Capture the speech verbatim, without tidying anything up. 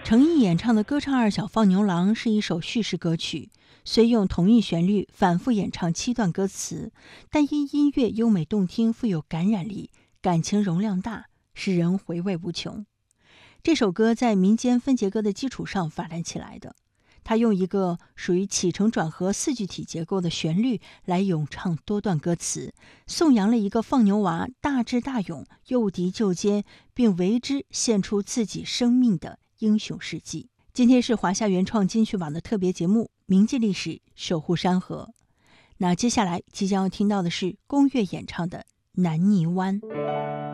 程毅演唱的《歌唱二小放牛郎》是一首叙事歌曲，虽用同一旋律反复演唱七段歌词，但因音乐优美动听、富有感染力，感情容量大，使人回味无穷。这首歌在民间分节歌的基础上发展起来的，它用一个属于起承转合四句体结构的旋律来咏唱多段歌词，颂扬了一个放牛娃大智大勇、诱敌救奸，并为之献出自己生命的英雄事迹。今天是华夏原创金曲网的特别节目《铭记历史，守护山河》。那接下来即将要听到的是宫乐演唱的《南泥湾》。